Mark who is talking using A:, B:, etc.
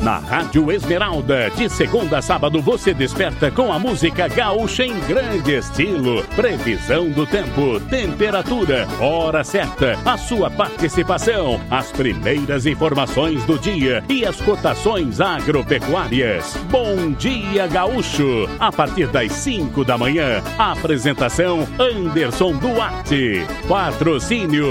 A: Na Rádio Esmeralda, de segunda a sábado, você desperta com a música gaúcha em grande estilo. Previsão do tempo, temperatura, hora certa, a sua participação, as primeiras informações do dia e as cotações agropecuárias. Bom Dia Gaúcho, a partir das 5 da manhã. Apresentação Anderson Duarte. Patrocínio